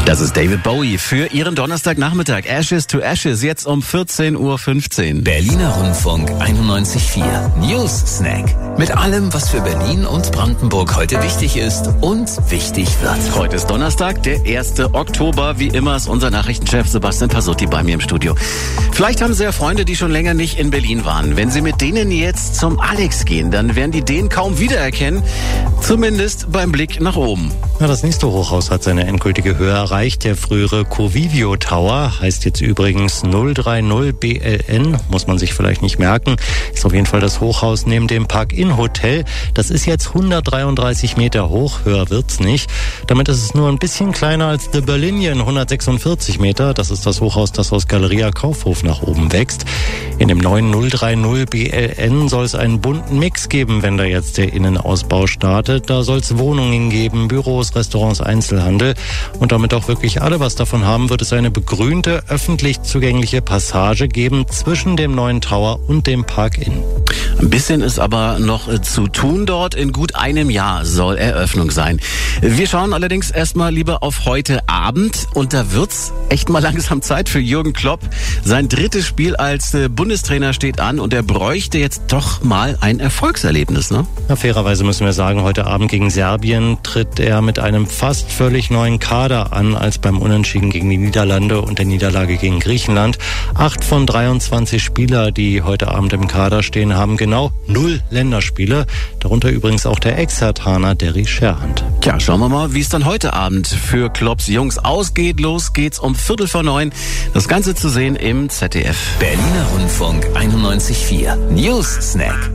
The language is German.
Das ist David Bowie für Ihren Donnerstagnachmittag. Ashes to Ashes, jetzt um 14:15 Uhr. Berliner Rundfunk 91.4 News Snack. Mit allem, was für Berlin und Brandenburg heute wichtig ist und wichtig wird. Heute ist Donnerstag, der 1. Oktober. Wie immer ist unser Nachrichtenchef Sebastian Pasotti bei mir im Studio. Vielleicht haben Sie ja Freunde, die schon länger nicht in Berlin waren. Wenn Sie mit denen jetzt zum Alex gehen, dann werden die den kaum wiedererkennen. Zumindest beim Blick nach oben. Ja, das nächste Hochhaus hat seine endgültige Höhe erreicht. Der frühere Covivio Tower heißt jetzt übrigens 030 BLN, muss man sich vielleicht nicht merken. Ist auf jeden Fall das Hochhaus neben dem Park-In Hotel. Das ist jetzt 133 Meter hoch, höher wird's nicht. Damit ist es nur ein bisschen kleiner als The Berlinian, 146 Meter. Das ist das Hochhaus, das aus Galeria Kaufhof nach oben wächst. In dem neuen 030 BLN soll es einen bunten Mix geben, wenn da jetzt der Innenausbau startet. Da soll es Wohnungen geben, Büros, Restaurants, Einzelhandel und damit auch wirklich alle was davon haben, wird es eine begrünte, öffentlich zugängliche Passage geben zwischen dem neuen Tower und dem Park-In. Ein bisschen ist aber noch zu tun dort. In gut einem Jahr soll Eröffnung sein. Wir schauen allerdings erstmal lieber auf heute Abend und da wird's echt mal langsam Zeit für Jürgen Klopp. Sein drittes Spiel als Bundestrainer steht an und er bräuchte jetzt doch mal ein Erfolgserlebnis, ne? Ja, fairerweise müssen wir sagen, heute Abend gegen Serbien tritt er mit einem fast völlig neuen Kader an als beim Unentschieden gegen die Niederlande und der Niederlage gegen Griechenland. 8 von 23 Spieler, die heute Abend im Kader stehen, haben genau 0 Länderspiele. Darunter übrigens auch der Ex-Herthaner Derry Scherhand. Tja, schauen wir mal, wie es dann heute Abend für Klopps Jungs ausgeht. Los geht's um 8:45. Das Ganze zu sehen im ZDF. Berliner Rundfunk 91.4 News Snack.